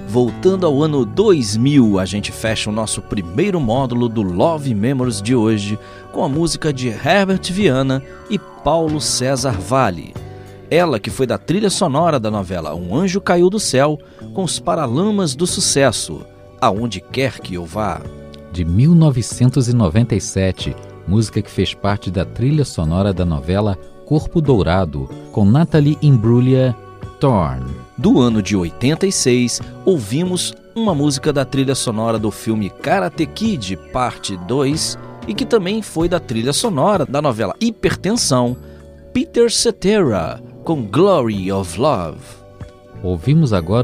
Voltando ao ano 2000, a gente fecha o nosso primeiro módulo do Love Memories de hoje com a música de Herbert Viana e Paulo César Valle. Ela que foi da trilha sonora da novela Um Anjo Caiu do Céu, com os Paralamas do Sucesso, Aonde Quer Que Eu Vá. De 1997, música que fez parte da trilha sonora da novela Corpo Dourado, com Nathalie Imbruglia, Torn. Do ano de 86, ouvimos uma música da trilha sonora do filme Karate Kid, parte 2, e que também foi da trilha sonora da novela Hipertensão, Peter Cetera, com Glory of Love. Ouvimos agora